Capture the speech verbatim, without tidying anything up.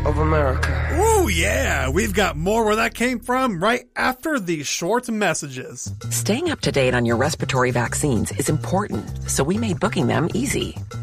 of America. Ooh, yeah. We've got more where that came from right after these short messages. Staying up to date on your respiratory vaccines is important, so we made booking them easy.